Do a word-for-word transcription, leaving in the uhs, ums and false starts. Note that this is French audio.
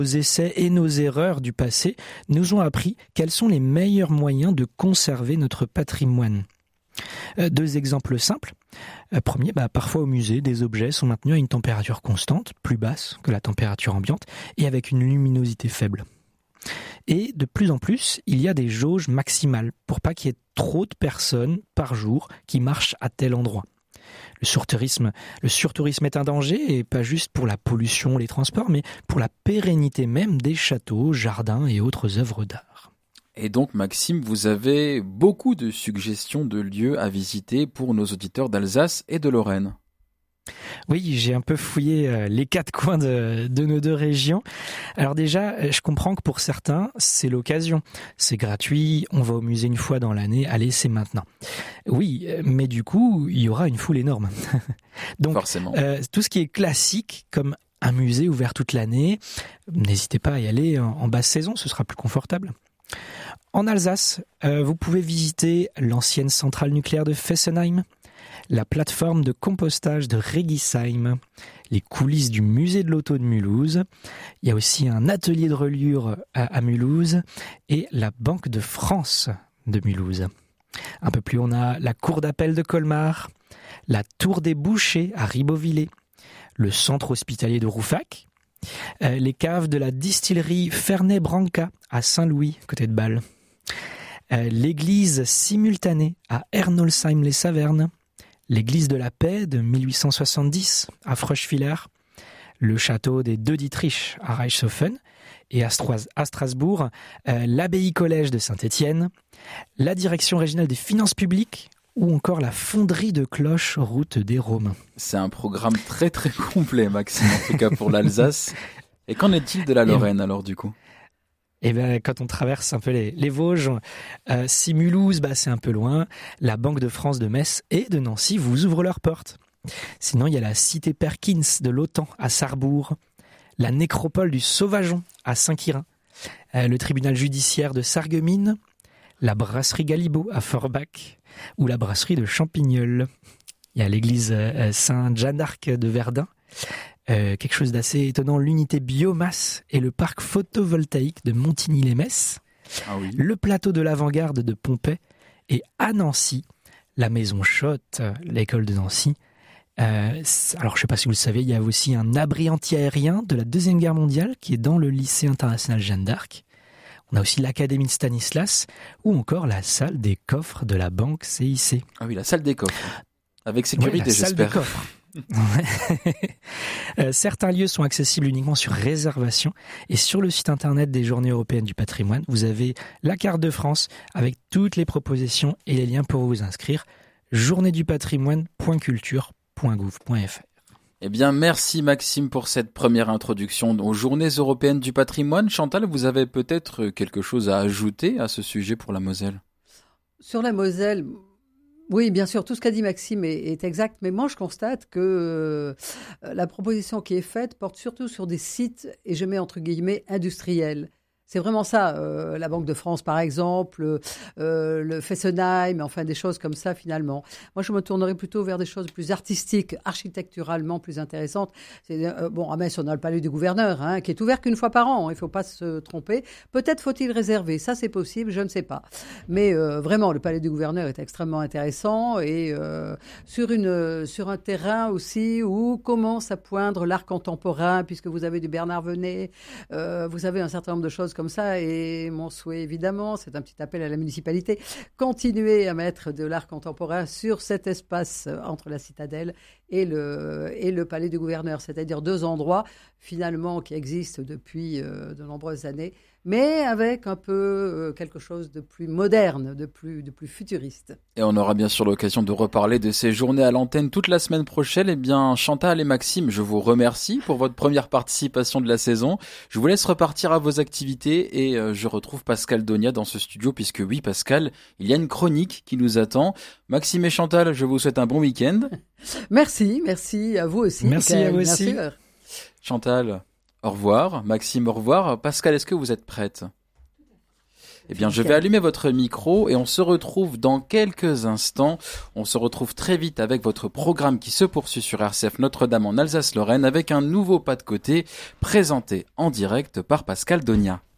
Nos essais et nos erreurs du passé nous ont appris quels sont les meilleurs moyens de conserver notre patrimoine. Euh, deux exemples simples. Euh, premier, bah, parfois au musée, des objets sont maintenus à une température constante, plus basse que la température ambiante, et avec une luminosité faible. Et de plus en plus, il y a des jauges maximales pour pas qu'il y ait trop de personnes par jour qui marchent à tel endroit. Le surtourisme, le surtourisme est un danger, et pas juste pour la pollution, les transports, mais pour la pérennité même des châteaux, jardins et autres œuvres d'art. Et donc Maxime, vous avez beaucoup de suggestions de lieux à visiter pour nos auditeurs d'Alsace et de Lorraine. Oui, j'ai un peu fouillé les quatre coins de, de nos deux régions. Alors déjà, je comprends que pour certains, c'est l'occasion. C'est gratuit, on va au musée une fois dans l'année, allez, c'est maintenant. Oui, mais du coup, il y aura une foule énorme. Donc, Forcément. Euh, tout ce qui est classique, comme un musée ouvert toute l'année, n'hésitez pas à y aller en, en basse saison, ce sera plus confortable. En Alsace, euh, vous pouvez visiter l'ancienne centrale nucléaire de Fessenheim, la plateforme de compostage de Regisheim, les coulisses du musée de l'auto de Mulhouse. Il y a aussi un atelier de reliure à, à Mulhouse et la Banque de France de Mulhouse. Un peu plus, on a la cour d'appel de Colmar, la tour des Bouchers à Ribeauvillé, le centre hospitalier de Rouffach, euh, les caves de la distillerie Ferney-Branca à Saint-Louis, côté de Bâle, euh, l'église simultanée à Ernolsheim-les-Savernes, l'église de la Paix de mille huit cent soixante-dix à Fröschwiller, le château des Deux Dietrich à Reichshofen et à, Stras- à Strasbourg, euh, l'abbaye collège de Saint-Étienne, la direction régionale des finances publiques ou encore la fonderie de cloches route des Romains. C'est un programme très très complet, Maxime, en tout cas pour l'Alsace. Et qu'en est-il de la Lorraine alors du coup ? Et bien, quand on traverse un peu les, les Vosges, euh, si Mulhouse, bah, c'est un peu loin, la Banque de France de Metz et de Nancy vous ouvrent leurs portes. Sinon, il y a la cité Perkins de l'Otan à Sarrebourg, la nécropole du Sauvageon à Saint-Quirin, euh, le tribunal judiciaire de Sarreguemines, la brasserie Galibot à Forbach ou la brasserie de Champignol. Il y a l'église euh, Sainte-Jeanne d'Arc de Verdun. Euh, quelque chose d'assez étonnant, l'unité biomasse et le parc photovoltaïque de Montigny-les-Metz, ah oui. le plateau de l'Avant-Garde de Pompey et à Nancy, la maison Schott, l'école de Nancy. Euh, alors je ne sais pas si vous le savez, il y a aussi un abri anti-aérien de la Deuxième Guerre mondiale qui est dans le lycée international Jeanne d'Arc. On a aussi l'académie de Stanislas ou encore la salle des coffres de la banque C I C. Ah oui, la salle des coffres. Avec sécurité, ouais, la j'espère. Salle des coffres. euh, certains lieux sont accessibles uniquement sur réservation et sur le site internet des Journées européennes du patrimoine, vous avez la carte de France avec toutes les propositions et les liens pour vous inscrire. journée du patrimoine point culture point gouv point f r. Eh bien, merci Maxime pour cette première introduction aux Journées européennes du patrimoine. Chantal, vous avez peut-être quelque chose à ajouter à ce sujet pour la Moselle ? Sur la Moselle, oui, bien sûr, tout ce qu'a dit Maxime est, est exact, mais moi je constate que euh, la proposition qui est faite porte surtout sur des sites, et je mets entre guillemets, industriels. C'est vraiment ça, euh, la Banque de France par exemple, euh, le Fessenheim, enfin des choses comme ça finalement. Moi je me tournerais plutôt vers des choses plus artistiques, architecturalement plus intéressantes. C'est, euh, bon, à Metz on a le palais du gouverneur, hein, qui est ouvert qu'une fois par an, il ne faut pas se tromper. Peut-être faut-il réserver, ça c'est possible, je ne sais pas. Mais euh, vraiment le palais du gouverneur est extrêmement intéressant et euh, sur, une, sur un terrain aussi où commence à poindre l'art contemporain, puisque vous avez du Bernard Venet, euh, vous avez un certain nombre de choses comme ça, et mon souhait évidemment, c'est un petit appel à la municipalité, continuer à mettre de l'art contemporain sur cet espace entre la citadelle et le, et le palais du gouverneur, c'est-à-dire deux endroits finalement qui existent depuis euh, de nombreuses années, mais avec un peu euh, quelque chose de plus moderne, de plus, de plus futuriste. Et on aura bien sûr l'occasion de reparler de ces journées à l'antenne toute la semaine prochaine. Eh bien, Chantal et Maxime, je vous remercie pour votre première participation de la saison. Je vous laisse repartir à vos activités et euh, je retrouve Pascal Donia dans ce studio puisque oui, Pascal, il y a une chronique qui nous attend. Maxime et Chantal, je vous souhaite un bon week-end. Merci, merci à vous aussi. Merci Michael, à vous aussi. bien sûr. Chantal, au revoir. Maxime, au revoir. Pascal, est-ce que vous êtes prête ? Eh bien, je vais allumer votre micro et on se retrouve dans quelques instants. On se retrouve très vite avec votre programme qui se poursuit sur R C F Notre-Dame en Alsace-Lorraine avec un nouveau pas de côté présenté en direct par Pascal Donia.